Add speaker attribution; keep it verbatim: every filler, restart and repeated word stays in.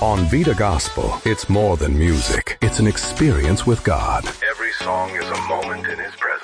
Speaker 1: On Vita Gospel, it's more than music. It's an experience with God.
Speaker 2: Every song is a moment in His presence.